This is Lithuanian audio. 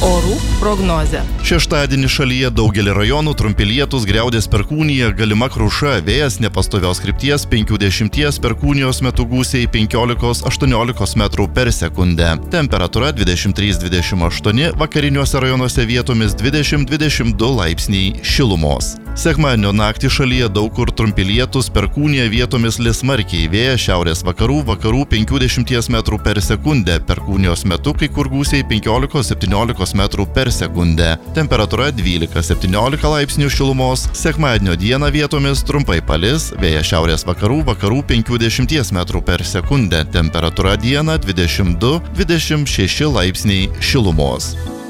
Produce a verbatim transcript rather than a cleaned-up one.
Orų prognozė. Šeštadienį šalyje daugelį rajonų trumpi lietūs, griaudės perkūnija, galima kruša, vėjas nepastovios krypties penkiasdešimties, perkūnijos metu gūsiai penkiolikos aštuoniolikos metrų per sekundę. Temperatūra dvidešimt trys dvidešimt aštuoni, vakariniuose rajonuose vietomis dvidešimt dvidešimt du laipsniai šilumos. Sekmadienio naktį šalyje daug kur trumpi lietūs, perkūnija, vietomis lis smarkiai, vėjas šiaurės vakarų, vakarų penkiasdešimties metrų per sekundę, perkūnijos metu kai kur gūsiai penkiolikos septyniolikos metrų per sekundę. Temperatūra dvylika septyniolika laipsnių šilumos, sekmadienio dieną vietomis trumpai palis, vėjas šiaurės vakarų, vakarų penkiasdešimties metrų per sekundę, temperatūra dieną dvidešimt du dvidešimt šeši laipsniai šilumos.